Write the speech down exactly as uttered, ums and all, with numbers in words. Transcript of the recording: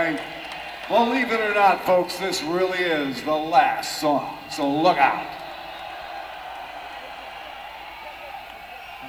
right. Believe it or not, folks, this really is the last song, so look out.